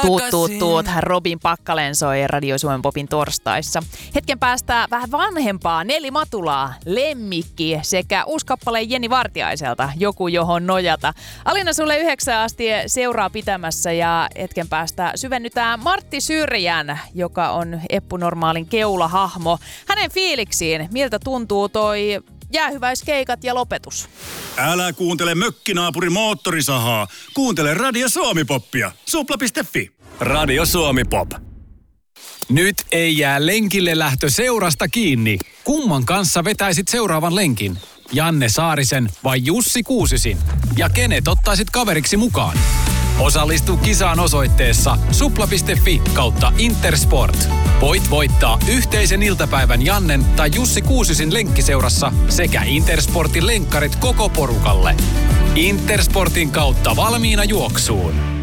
Tuut. Robin Pakkalen soi Radio Suomen Popin torstaissa. Hetken päästä vähän vanhempaa Neli Matulaa, Lemmikki sekä uusi kappale Jenni Vartiaiselta, Joku johon nojata. Alina sulle 9 asti seuraa pitämässä ja hetken päästä syvennytään Martti Syrjän, joka on Eppu Normaalin keulahahmo. Hänen fiiliksiin, miltä tuntuu toi jäähyväiskeikat ja lopetus. Älä kuuntele mökkinaapurin moottorisahaa. Kuuntele Radio Suomi-poppia. Supla.fi. Radio Suomi-pop. Nyt ei jää lenkille lähtö seurasta kiinni. Kumman kanssa vetäisit seuraavan lenkin? Janne Saarisen vai Jussi Kuusisin? Ja kenet ottaisit kaveriksi mukaan? Osallistu kisaan osoitteessa supla.fi/Intersport. Voit voittaa yhteisen iltapäivän Jannen tai Jussi Kuusisin lenkkiseurassa sekä Intersportin lenkkarit koko porukalle. Intersportin kautta valmiina juoksuun.